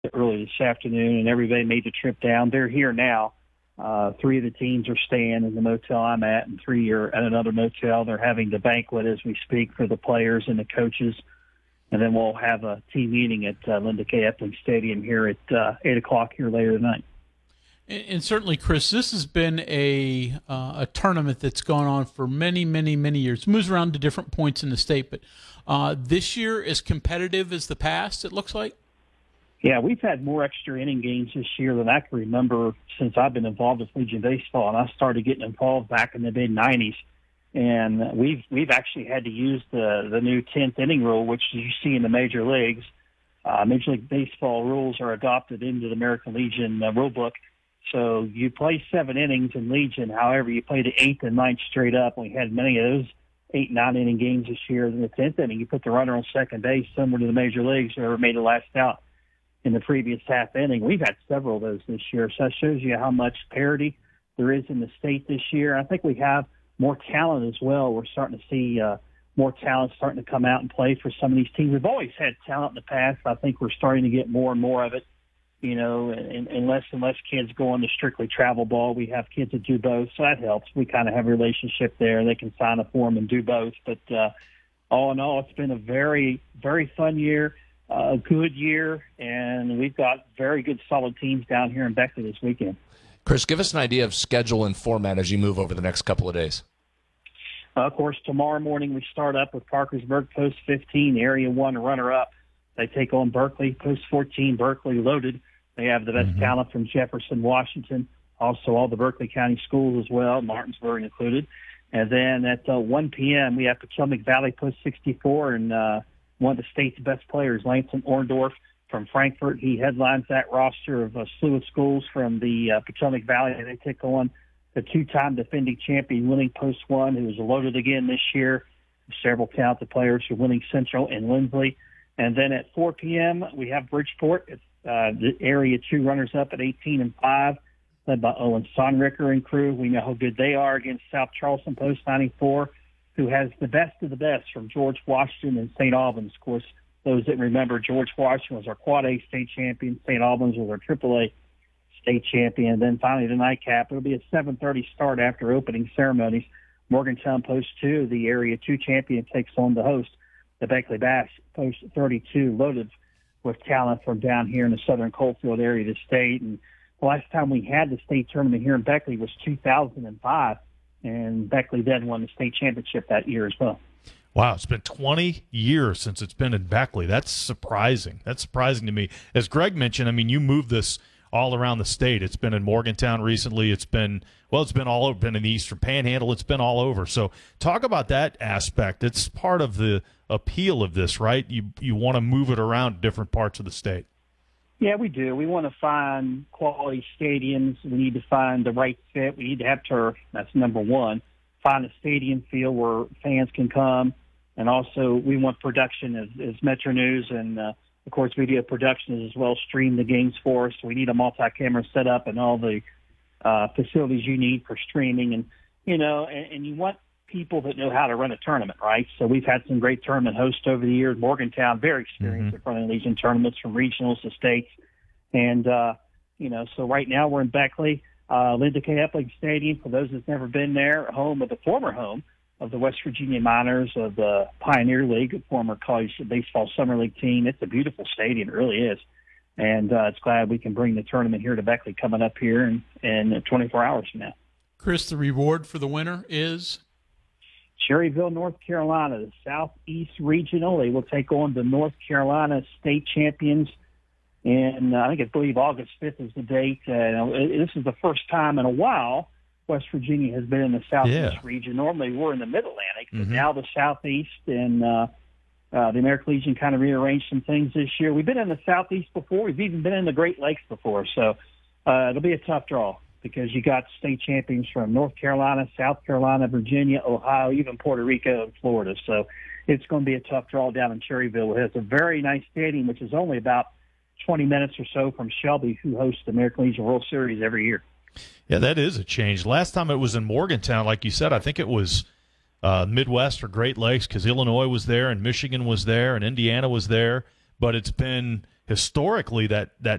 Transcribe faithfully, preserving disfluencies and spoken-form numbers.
early this afternoon, and everybody made the trip down. They're here now. Uh, three of the teams are staying in the motel I'm at, and three are at another motel. They're having the banquet as we speak for the players and the coaches. And then we'll have a team meeting at uh, Linda K. Epling Stadium here at uh, eight o'clock here later tonight. And, and certainly, Chris, this has been a uh, a tournament that's gone on for many, many, many years. It moves around to different points in the state, but uh, this year as competitive as the past, it looks like? Yeah, we've had more extra inning games this year than I can remember since I've been involved with Legion Baseball, and I started getting involved back in the mid nineties. And we've we've actually had to use the, the new tenth inning rule, which you see in the major leagues. Uh, Major League Baseball rules are adopted into the American Legion uh, rule book. So you play seven innings in Legion. However, you play the eighth and ninth straight up. We had many of those eight, nine inning games this year. In the tenth inning, you put the runner on second base, similar to the major leagues, whoever made the last out in the previous half inning. We've had several of those this year. So that shows you how much parity there is in the state this year. I think we have more talent as well. We're starting to see uh, more talent starting to come out and play for some of these teams. We've always had talent in the past. I think we're starting to get more and more of it, you know, and, and less and less kids go on to strictly travel ball. We have kids that do both, so that helps. We kind of have a relationship there. They can sign a form and do both. But uh, all in all, it's been a very, very fun year, a good year, and we've got very good, solid teams down here in Beckley this weekend. Chris, give us an idea of schedule and format as you move over the next couple of days. Uh, of course, tomorrow morning we start up with Parkersburg, Post fifteen, the Area one runner-up. They take on Berkeley, Post fourteen, Berkeley loaded. They have the best mm-hmm. talent from Jefferson, Washington, also all the Berkeley County schools as well, Martinsburg included. And then at uh, one p.m. we have Potomac Valley, Post sixty-four, and uh, one of the state's best players, Langston Orndorff from Frankfort. He headlines that roster of a slew of schools from the uh, Potomac Valley. They take on the two-time defending champion, winning Post one, who was loaded again this year. Several talented players who are winning Central and Lindsley. And then at four p.m., we have Bridgeport. It's uh, the Area two runners-up at eighteen and five, led by Owen Sonricker and crew. We know how good they are against South Charleston, Post ninety-four, who has the best of the best from George Washington and Saint Albans. Of course, those that remember, George Washington was our Quad A state champion. Saint Albans was our Triple A state champion. And then finally the nightcap. It'll be a seven thirty start after opening ceremonies. Morgantown Post two, the Area two champion, takes on the host, the Beckley Bass, Post thirty-two, loaded with talent from down here in the southern Coalfield area of the state. And the last time we had the state tournament here in Beckley was two thousand five, and Beckley then won the state championship that year as well. Wow, it's been twenty years since it's been in Beckley. That's surprising. That's surprising to me. As Greg mentioned, I mean, you moved this all around the state. It's been in Morgantown recently. It's been, well, it's been all over, been in the Eastern Panhandle. It's been all over. So talk about that aspect. It's part of the appeal of this, right? You you want to move it around different parts of the state. Yeah, we do. We want to find quality stadiums. We need to find the right fit. We need to have turf. That's number one. Find a stadium feel where fans can come. And also we want production as, as Metro News and, uh, of course, video production as well stream the games for us. We need a multi-camera setup and all the uh, facilities you need for streaming. And, you know, and, and you want people that know how to run a tournament, right? So we've had some great tournament hosts over the years. Morgantown, very experienced Mm-hmm. at running Legion tournaments from regionals to states. And, uh, you know, so right now we're in Beckley, uh, Linda K. Epling Stadium, for those that's never been there, home of the former home of the West Virginia Miners of the Pioneer League, a former college baseball summer league team. It's a beautiful stadium. It really is. And uh, it's glad we can bring the tournament here to Beckley coming up here in, in twenty-four hours from now. Chris, the reward for the winner is? Cherryville, North Carolina, the Southeast Regional. They will take on the North Carolina state champions. And uh, I think I believe August fifth is the date. Uh, this is the first time in a while West Virginia has been in the Southeast yeah. region. Normally we're in the Mid-Atlantic, but Mm-hmm. now the Southeast, and uh, uh, the American Legion kind of rearranged some things this year. We've been in the Southeast before. We've even been in the Great Lakes before. So uh, it'll be a tough draw because you got state champions from North Carolina, South Carolina, Virginia, Ohio, even Puerto Rico and Florida. So it's going to be a tough draw down in Cherryville. It has a very nice stadium, which is only about twenty minutes or so from Shelby, who hosts the American Legion World Series every year. Yeah, that is a change. Last time it was in Morgantown, like you said, I think it was uh, Midwest or Great Lakes because Illinois was there and Michigan was there and Indiana was there. But it's been historically that that